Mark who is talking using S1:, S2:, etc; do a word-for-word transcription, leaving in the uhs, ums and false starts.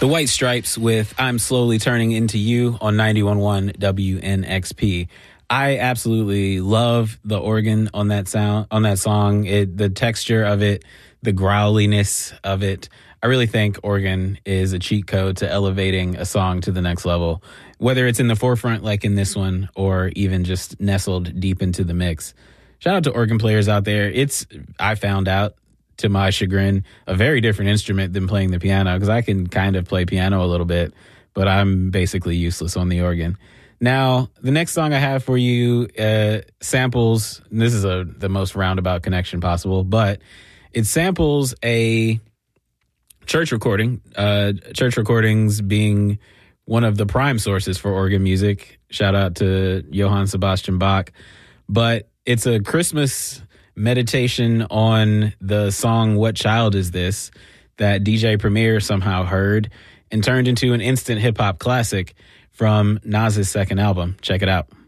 S1: The White Stripes with I'm Slowly Turning Into You on ninety-one point one W N X P. I absolutely love the organ on that sound, on that song. It, the texture of it, the growliness of it. I really think organ is a cheat code to elevating a song to the next level, whether it's in the forefront like in this one or even just nestled deep into the mix. Shout out to organ players out there. It's, I found out, to my chagrin, a very different instrument than playing the piano, because I can kind of play piano a little bit, but I'm basically useless on the organ. Now, the next song I have for you uh, samples, and this is a the most roundabout connection possible, but it samples a church recording, uh, church recordings being one of the prime sources for organ music. Shout out to Johann Sebastian Bach. But it's a Christmas meditation on the song What Child Is This that D J Premier somehow heard and turned into an instant hip-hop classic from Nas's second album. Check it out.